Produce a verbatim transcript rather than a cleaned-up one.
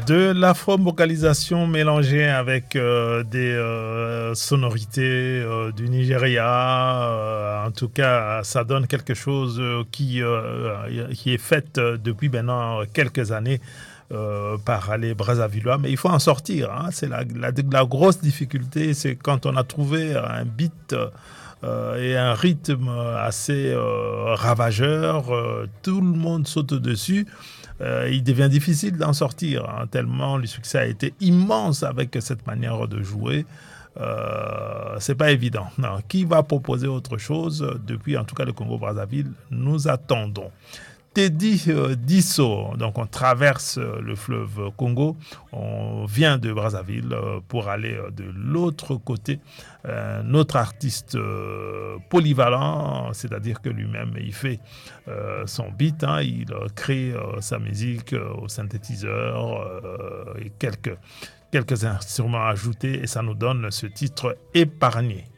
De l'afro-vocalisation mélangée avec euh, des euh, sonorités euh, du Nigeria, euh, en tout cas, ça donne quelque chose euh, qui, euh, qui est fait euh, depuis maintenant quelques années euh, par les Brazzavillois, mais il faut en sortir. Hein. C'est la, la, la grosse difficulté, c'est quand on a trouvé un beat euh, et un rythme assez euh, ravageur, euh, tout le monde saute dessus. Euh, il devient difficile d'en sortir, hein, tellement le succès a été immense avec cette manière de jouer. Euh, c'est pas évident. Non. Qui va proposer autre chose? Depuis, en tout cas, le Congo-Brazzaville, nous attendons. Teddy euh, Disso, donc on traverse euh, le fleuve Congo, on vient de Brazzaville euh, pour aller euh, de l'autre côté. Euh, notre artiste euh, polyvalent, c'est-à-dire que lui-même il fait euh, son beat, hein, il euh, crée euh, sa musique euh, au synthétiseur euh, et quelques, quelques instruments ajoutés et ça nous donne ce titre épargné.